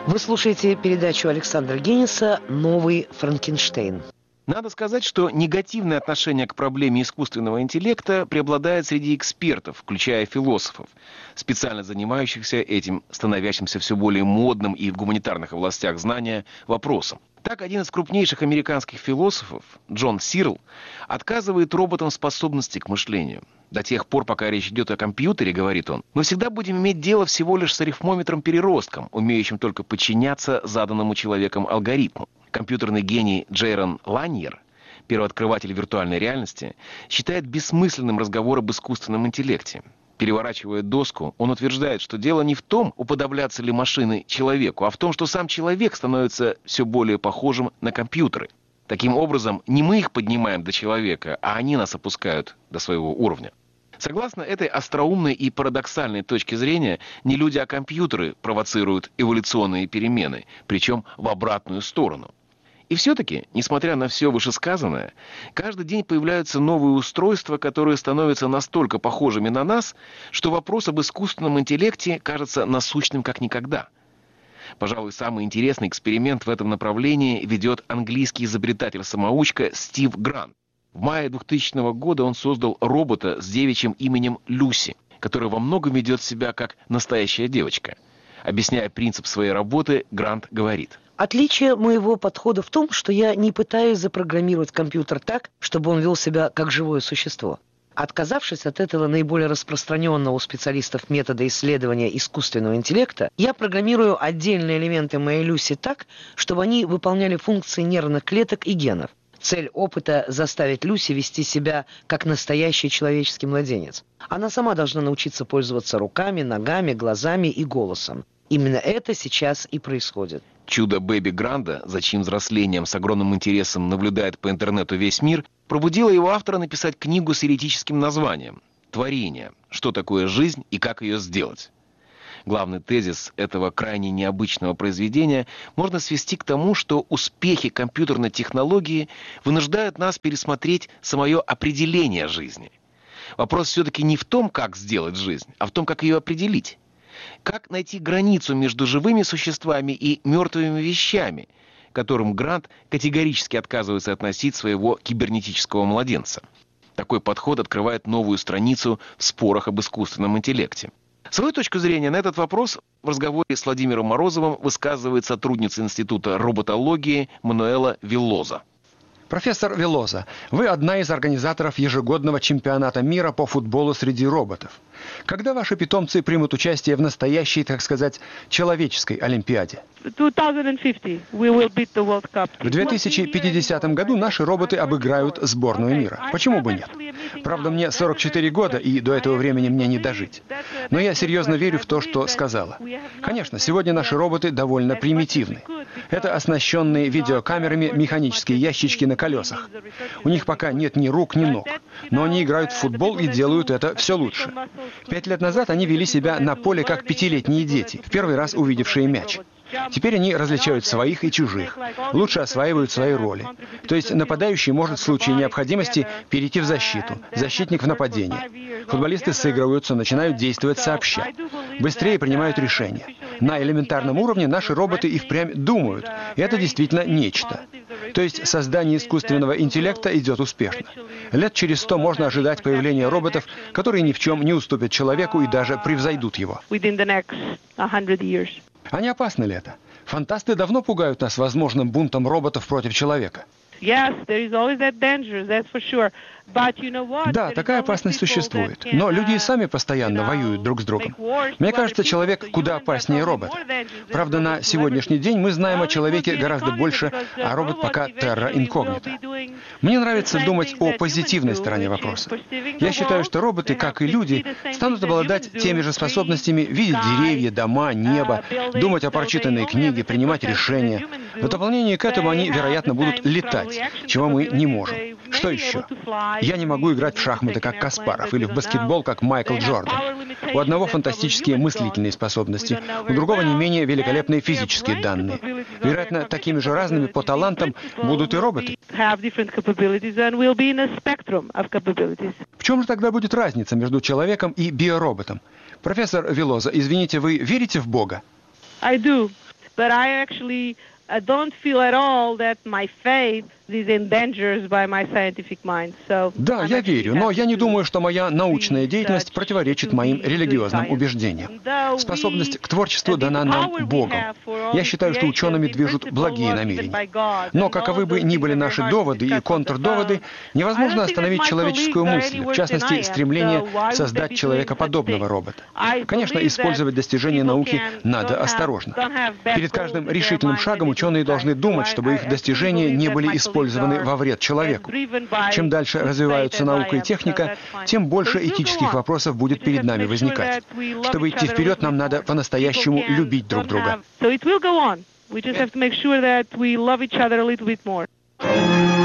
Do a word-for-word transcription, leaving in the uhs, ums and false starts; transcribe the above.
Вы слушаете передачу Александра Генниса «Новый Франкенштейн». Надо сказать, что негативное отношение к проблеме искусственного интеллекта преобладает среди экспертов, включая философов, специально занимающихся этим становящимся все более модным и в гуманитарных областях знания вопросом. Так, один из крупнейших американских философов, Джон Сирл, отказывает роботам способности к мышлению. До тех пор, пока речь идет о компьютере, говорит он, мы всегда будем иметь дело всего лишь с арифмометром-переростком, умеющим только подчиняться заданному человеком алгоритму. Компьютерный гений Джейрон Ланьер, первооткрыватель виртуальной реальности, считает бессмысленным разговор об искусственном интеллекте. Переворачивая доску, он утверждает, что дело не в том, уподобляться ли машины человеку, а в том, что сам человек становится все более похожим на компьютеры. Таким образом, не мы их поднимаем до человека, а они нас опускают до своего уровня. Согласно этой остроумной и парадоксальной точке зрения, не люди, а компьютеры провоцируют эволюционные перемены, причем в обратную сторону. И все-таки, несмотря на все вышесказанное, каждый день появляются новые устройства, которые становятся настолько похожими на нас, что вопрос об искусственном интеллекте кажется насущным как никогда. Пожалуй, самый интересный эксперимент в этом направлении ведет английский изобретатель-самоучка Стив Грант. В мае двухтысячного года он создал робота с девичьим именем Люси, который во многом ведет себя как настоящая девочка. Объясняя принцип своей работы, Грант говорит: Отличие моего подхода в том, что я не пытаюсь запрограммировать компьютер так, чтобы он вел себя как живое существо. Отказавшись от этого наиболее распространенного у специалистов метода исследования искусственного интеллекта, я программирую отдельные элементы моей Люси так, чтобы они выполняли функции нервных клеток и генов. Цель опыта – заставить Люси вести себя как настоящий человеческий младенец. Она сама должна научиться пользоваться руками, ногами, глазами и голосом. Именно это сейчас и происходит. Чудо-бэби Гранда, за чьим взрослением с огромным интересом наблюдает по интернету весь мир, пробудило его автора написать книгу с эретическим названием «Творение. Что такое жизнь и как ее сделать?». Главный тезис этого крайне необычного произведения можно свести к тому, что успехи компьютерной технологии вынуждают нас пересмотреть самое определение жизни. Вопрос все-таки не в том, как сделать жизнь, а в том, как ее определить. Как найти границу между живыми существами и мертвыми вещами, которым Грант категорически отказывается относить своего кибернетического младенца. Такой подход открывает новую страницу в спорах об искусственном интеллекте. Свою точку зрения на этот вопрос в разговоре с Владимиром Морозовым высказывает сотрудница Института роботологии Мануэла Виллоза. Профессор Виллоза, вы одна из организаторов ежегодного чемпионата мира по футболу среди роботов. Когда ваши питомцы примут участие в настоящей, так сказать, человеческой Олимпиаде? В две тысячи пятидесятом году наши роботы обыграют сборную мира. Почему бы нет? Правда, мне сорок четыре года, и до этого времени мне не дожить. Но я серьезно верю в то, что сказала. Конечно, сегодня наши роботы довольно примитивны. Это оснащенные видеокамерами механические ящички на колесах. У них пока нет ни рук, ни ног. Но они играют в футбол и делают это все лучше. Пять лет назад они вели себя на поле как пятилетние дети, в первый раз увидевшие мяч. Теперь они различают своих и чужих, лучше осваивают свои роли. То есть нападающий может в случае необходимости перейти в защиту, защитник в нападение. Футболисты сыгрываются, начинают действовать сообща. Быстрее принимают решения. На элементарном уровне наши роботы и впрямь думают. И это действительно нечто. То есть создание искусственного интеллекта идет успешно. Лет через сто можно ожидать появления роботов, которые ни в чем не уступят человеку и даже превзойдут его. А не опасно ли это? Фантасты давно пугают нас возможным бунтом роботов против человека. Да, такая опасность существует. Но люди и сами постоянно воюют друг с другом. Мне кажется, человек куда опаснее робота. Правда, на сегодняшний день мы знаем о человеке гораздо больше, а робот пока терра инкогнита. Мне нравится думать о позитивной стороне вопроса. Я считаю, что роботы, как и люди, станут обладать теми же способностями видеть деревья, дома, небо, думать о прочитанной книге, принимать решения. В дополнение к этому они, вероятно, будут летать, чего мы не можем. Что еще? Я не могу играть в шахматы, как Каспаров, или в баскетбол, как Майкл Джордан. У одного фантастические мыслительные способности, у другого не менее великолепные физические данные. Вероятно, такими же разными по талантам будут и роботы. В чем же тогда будет разница между человеком и биороботом? Профессор Виллоза, извините, вы верите в Бога? but I actually I don't feel at all that my faith is endangered by my scientific mind. So Да, я верю, но я не думаю, что моя научная деятельность противоречит моим религиозным убеждениям. Способность к творчеству дана нам Богом. Я считаю, что учеными движут благие намерения. Но каковы бы ни были наши доводы и контрдоводы, невозможно остановить человеческую мысль, в частности, стремление создать человекоподобного робота. Конечно, использовать достижения науки надо осторожно. Перед каждым решительным шагом ученые должны думать, чтобы их достижения не были использованы во вред человеку. Чем дальше развиваются наука и техника, тем больше этических вопросов будет перед нами возникать. Чтобы идти вперед, нам надо по-настоящему любить друг друга. So it will go on. We just have to make sure that we love each other a little bit more.